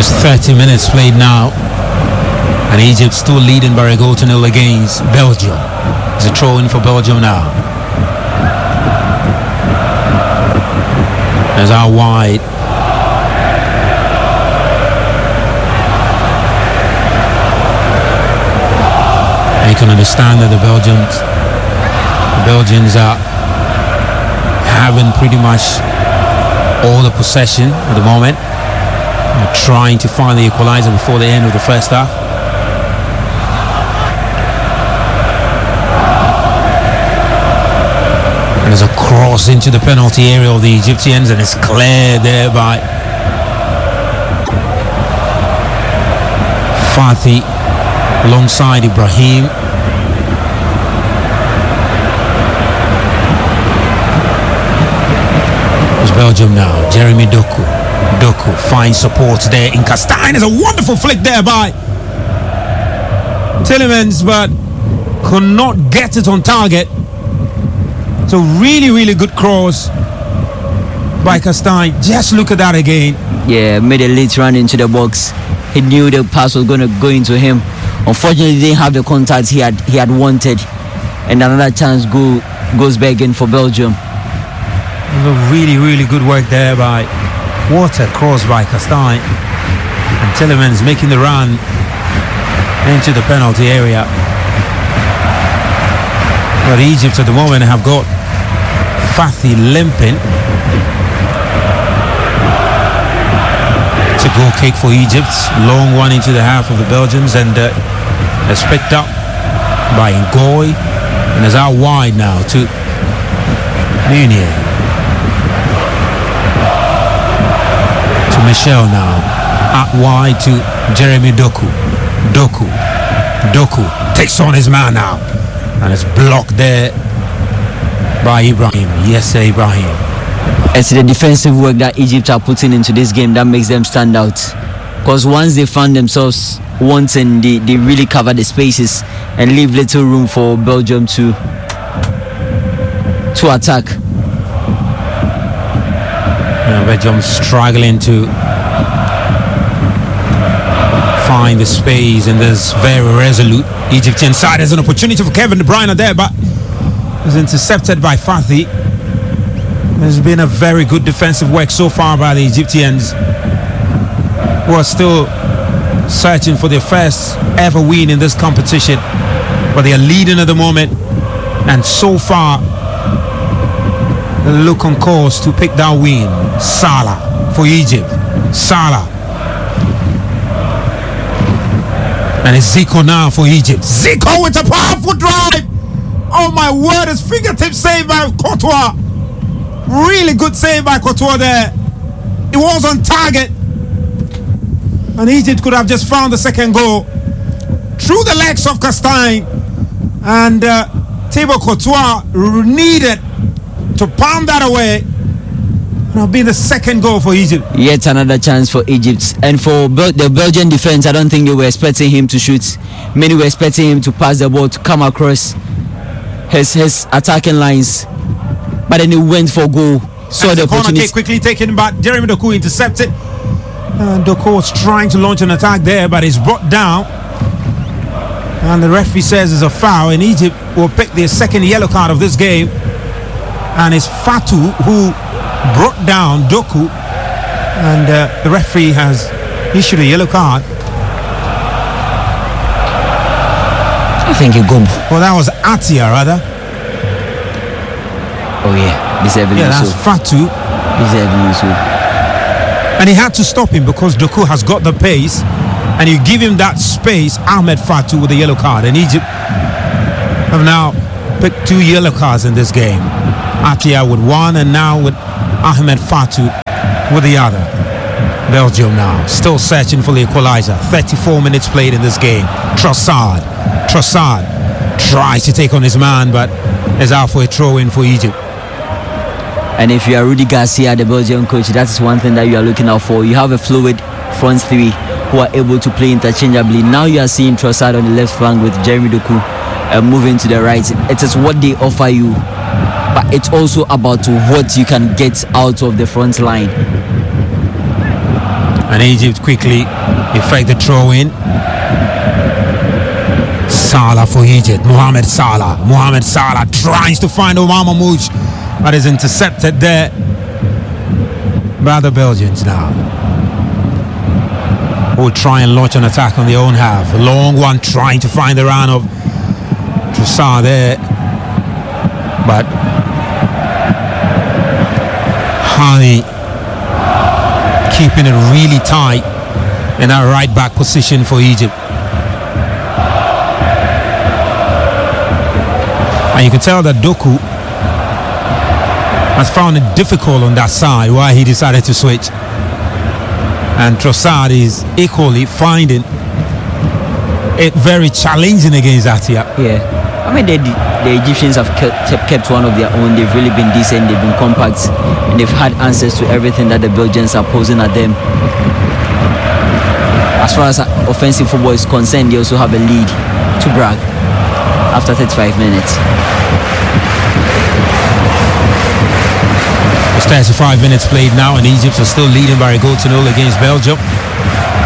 It's 30 minutes played now, and Egypt still leading by a goal to nil against Belgium. It's a throw in for Belgium now. There's out wide. And you can understand that the Belgians are having pretty much all the possession at the moment. They're trying to find the equalizer before the end of the first half. And there's a cross into the penalty area of the Egyptians, and it's cleared there by Fathi alongside Ibrahim. It's Belgium now. Jeremy Doku. Doku finds support there in Castagne. There's a wonderful flick there by Tielemans, but could not get it on target. So really, really good cross by Castagne. Just look at that again. Yeah, made a late run into the box. He knew the pass was going to go into him. Unfortunately, he didn't have the contact he had wanted. And another chance goes back in for Belgium. Really, really good work there by Water, cross by Castagne. And Tielemans making the run into the penalty area. But Egypt at the moment have got Fathi limping. It's a goal kick for Egypt. Long one into the half of the Belgians, and it's picked up by Ngoy. And is out wide now to Meunier. To Michel now. Out wide to Jeremy Doku. Doku takes on his man now. And it's blocked there by Ibrahim. Yes, sir, Ibrahim. It's the defensive work that Egypt are putting into this game that makes them stand out. Because once they find themselves wanting, they really cover the spaces and leave little room for Belgium to attack. Belgium struggling to find the space in this very resolute Egyptian side. There's an opportunity for Kevin De Bruyne there, but was intercepted by Fathi. There's been a very good defensive work so far by the Egyptians, who are still searching for their first ever win in this competition, but they are leading at the moment, and so far they look on course to pick that win. Salah for Egypt. Salah. And it's Zico now for Egypt. Zico with a powerful drive. Oh my word, his fingertip save by Courtois. Really good save by Courtois there. It was on target. And Egypt could have just found the second goal through the legs of Castagne. And Thibaut Courtois needed to palm that away. It'll be the second goal for Egypt. Yet another chance for Egypt. And for the Belgian defense, I don't think they were expecting him to shoot. Many were expecting him to pass the ball, to come across his attacking lines. But then he went for goal. So the corner kick quickly taken back. Jeremy Doku intercepted. Doku was trying to launch an attack there, but it's brought down. And the referee says it's a foul. And Egypt will pick their second yellow card of this game. And it's Fatou who brought down Doku, and the referee has issued a yellow card. I think you go. Well, that was Atia rather. Oh yeah, that's Fatou. And he had to stop him because Doku has got the pace, and you give him that space. Ahmed Fatou with a yellow card, and Egypt have now picked 2 yellow cards in this game. Atia with 1, and now with Ahmed Fatou with the other. Belgium now still searching for the equalizer. 34 minutes played in this game. Trossard tries to take on his man, but is out for a throw-in for Egypt. And if you are Rudy Garcia, the Belgian coach, that is one thing that you are looking out for. You have a fluid front three who are able to play interchangeably. Now you are seeing Trossard on the left flank with Jeremy Doku moving to the right. It is what they offer you, but it's also about what you can get out of the front line. And Egypt quickly effect the throw in. Salah for Egypt. Mohamed Salah. Mohamed Salah tries to find Omar Mamouche, but is intercepted there by the Belgians now. Will try and launch an attack on their own half. A long one trying to find the run of Trossard there. But Hani keeping it really tight in that right back position for Egypt. And you can tell that Doku has found it difficult on that side, why he decided to switch. And Trossard is equally finding it very challenging against Atia. Yeah, I mean the Egyptians have kept one of their own. They've really been decent, they've been compact, and they've had answers to everything that the Belgians are posing at them. As far as offensive football is concerned, they also have a lead to brag after 35 minutes. It's 35 minutes played now, and Egypt are still leading by a goal to 0 against Belgium.